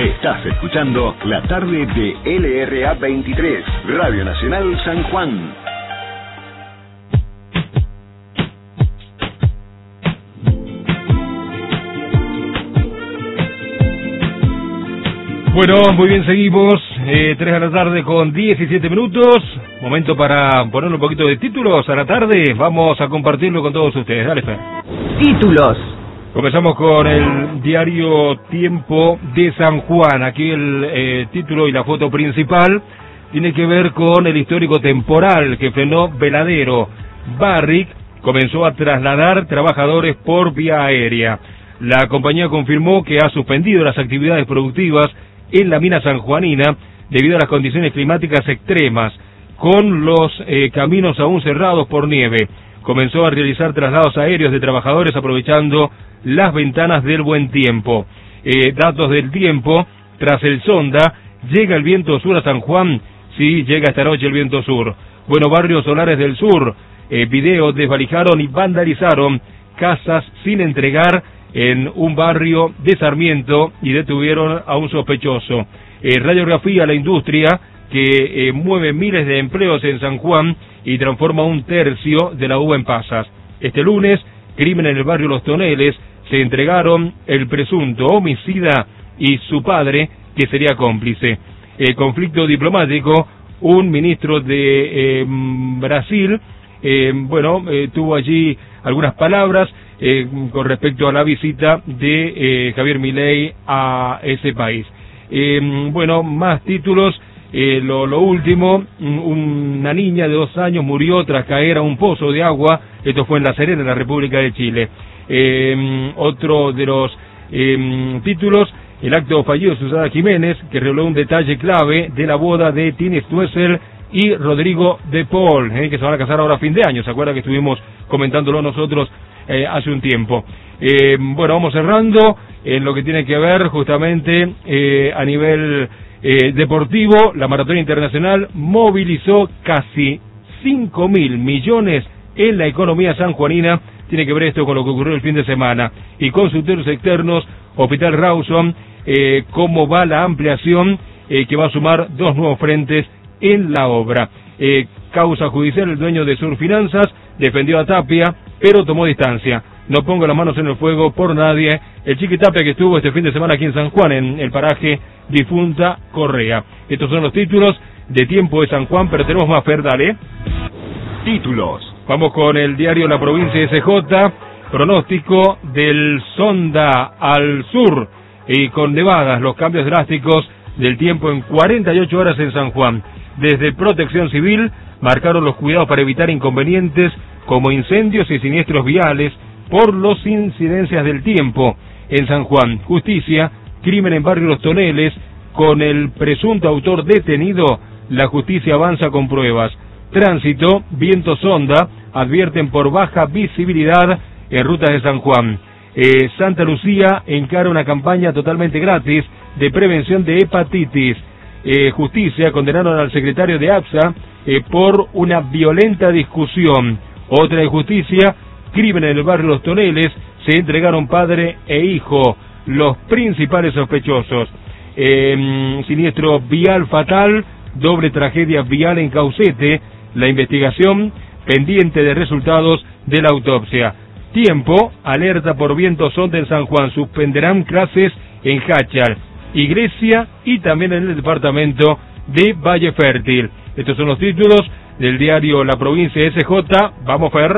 Estás escuchando la tarde de LRA 23, Radio Nacional San Juan. Bueno, muy bien, seguimos. 3 de la tarde con 17 minutos. Momento para ponerle un poquito de títulos a la tarde. Vamos a compartirlo con todos ustedes. Dale, Fer. Títulos. Comenzamos con el diario Tiempo de San Juan. Aquí el título y la foto principal tiene que ver con el histórico temporal que frenó Veladero. Barrick comenzó a trasladar trabajadores por vía aérea. La compañía confirmó que ha suspendido las actividades productivas en la mina sanjuanina debido a las condiciones climáticas extremas, con los caminos aún cerrados por nieve. Comenzó a realizar traslados aéreos de trabajadores aprovechando las ventanas del buen tiempo. Datos del tiempo: tras el sonda, llega el viento sur a San Juan. Sí, llega esta noche el viento sur. Bueno, barrios solares del sur, videos desvalijaron y vandalizaron casas sin entregar en un barrio de Sarmiento y detuvieron a un sospechoso. Radiografía, la industria que mueve miles de empleos en San Juan y transforma un tercio de la uva en pasas. Este lunes, crimen en el barrio Los Toneles, se entregaron el presunto homicida y su padre, que sería cómplice. Conflicto diplomático: un ministro de Brasil, tuvo allí algunas palabras con respecto a la visita de Javier Milei a ese país. Más títulos. Lo último: una niña de 2 años murió tras caer a un pozo de agua. Esto fue en La Serena, en la República de Chile. Otro de los títulos: el acto fallido de Susana Jiménez, que reveló un detalle clave de la boda de Tini Stoessel y Rodrigo de Paul, que se van a casar ahora a fin de año. ¿Se acuerda que estuvimos comentándolo nosotros hace un tiempo? Vamos cerrando en lo que tiene que ver justamente a nivel deportivo. La Maratón Internacional movilizó casi 5.000 millones en la economía sanjuanina. Tiene que ver esto con lo que ocurrió el fin de semana. Y consultores externos: Hospital Rawson, cómo va la ampliación, que va a sumar 2 nuevos frentes en la obra. Causa judicial: el dueño de Surfinanzas defendió a Tapia, pero tomó distancia. No pongo las manos en el fuego por nadie. El Chiqui Tapia, que estuvo este fin de semana aquí en San Juan, en el paraje Difunta Correa. Estos son los títulos de Tiempo de San Juan, pero tenemos más, Fer, dale. Títulos. Vamos con el diario La Provincia SJ. Pronóstico del sonda al sur y con nevadas, los cambios drásticos del tiempo en 48 horas en San Juan. Desde Protección Civil marcaron los cuidados para evitar inconvenientes como incendios y siniestros viales por las incidencias del tiempo en San Juan. Justicia: crimen en barrio Los Toneles, con el presunto autor detenido. La justicia avanza con pruebas. Tránsito: viento sonda, advierten por baja visibilidad en rutas de San Juan. Santa Lucía encara una campaña totalmente gratis de prevención de hepatitis. Justicia: condenaron al secretario de APSA por una violenta discusión. Otra de justicia: crimen en el barrio Los Toneles, se entregaron padre e hijo, los principales sospechosos. Siniestro vial fatal, doble tragedia vial en Caucete, la investigación pendiente de resultados de la autopsia. Tiempo: alerta por viento sonda en San Juan, suspenderán clases en Hachal, Iglesia y también en el departamento de Valle Fértil. Estos son los títulos del diario La Provincia SJ. Vamos, Fer.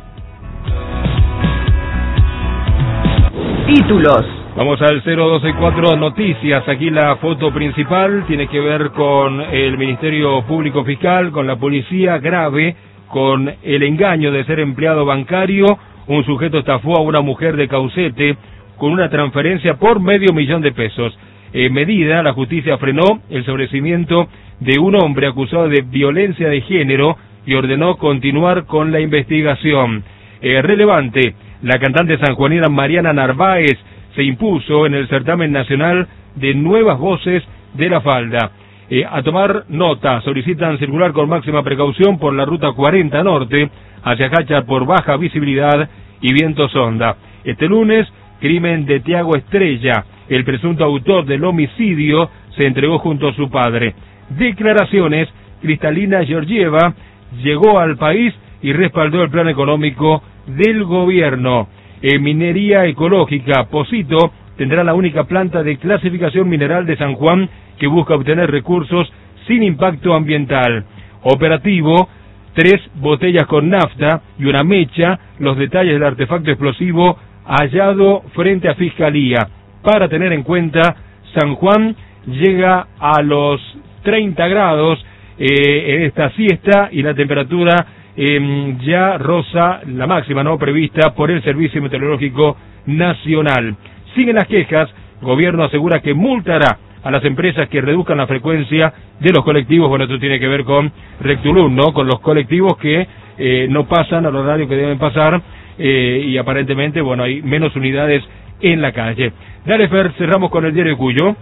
Títulos. Vamos al 0224 Noticias. Aquí la foto principal tiene que ver con el Ministerio Público Fiscal, con la policía. Grave, con el engaño de ser empleado bancario. Un sujeto estafó a una mujer de Caucete con una transferencia por $500,000. Medida: la justicia frenó el sobreseimiento de un hombre acusado de violencia de género y ordenó continuar con la investigación. Relevante: la cantante sanjuanina Mariana Narváez se impuso en el certamen nacional de Nuevas Voces de la Falda. A tomar nota: solicitan circular con máxima precaución por la ruta 40 Norte hacia Hachal por baja visibilidad y viento sonda. Este lunes, crimen de Tiago Estrella. el presunto autor del homicidio se entregó junto a su padre. Declaraciones: Kristalina Georgieva llegó al país y respaldó el plan económico del gobierno. Minería ecológica: Pocito tendrá la única planta de clasificación mineral de San Juan que busca obtener recursos sin impacto ambiental. Operativo: 3 botellas con nafta y una mecha, los detalles del artefacto explosivo hallado frente a Fiscalía. Para tener en cuenta, San Juan llega a los 30 grados en esta siesta y la temperatura ya roza la máxima no prevista por el Servicio Meteorológico Nacional. Siguen las quejas, gobierno asegura que multará a las empresas que reduzcan la frecuencia de los colectivos. Bueno, esto tiene que ver con Rectulum, ¿no? Con los colectivos que no pasan al horario que deben pasar y aparentemente, bueno, hay menos unidades en la calle. Dale, Fer, cerramos con el diario Cuyo.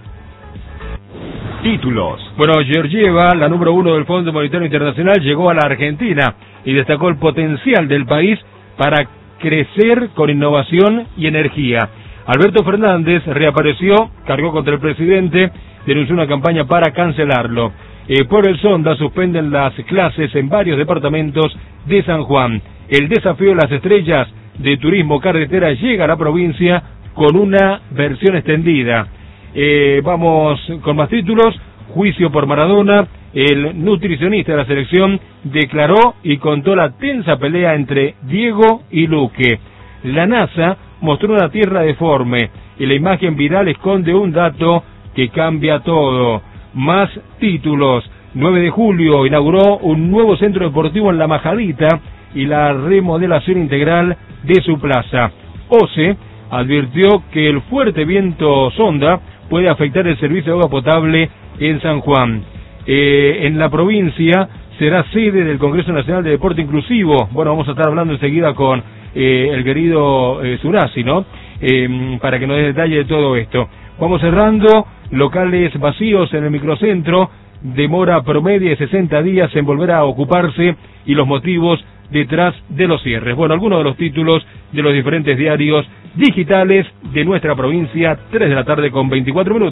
Títulos. Bueno, Georgieva, la número 1 del Fondo Monetario Internacional, llegó a la Argentina y destacó el potencial del país para crecer con innovación y energía. Alberto Fernández reapareció, cargó contra el presidente, denunció una campaña para cancelarlo. Por el Sonda suspenden las clases en varios departamentos de San Juan. El desafío de las estrellas de turismo carretera llega a la provincia con una versión extendida. Vamos con más títulos. Juicio por Maradona. El nutricionista de la selección declaró y contó la tensa pelea entre Diego y Luque. La NASA mostró una tierra deforme y la imagen viral esconde un dato que cambia todo. Más títulos. 9 de julio inauguró un nuevo centro deportivo en La Majadita y la remodelación integral de su plaza. OCE advirtió que el fuerte viento sonda puede afectar el servicio de agua potable en San Juan. En la provincia será sede del Congreso Nacional de Deporte Inclusivo. Bueno, vamos a estar hablando enseguida con el querido Surasi, ¿no? Para que nos dé detalle de todo esto. Vamos cerrando. Locales vacíos en el microcentro, demora promedia de 60 días en volver a ocuparse y los motivos detrás de los cierres. Bueno, algunos de los títulos de los diferentes diarios digitales de nuestra provincia, 3 de la tarde con 24 minutos.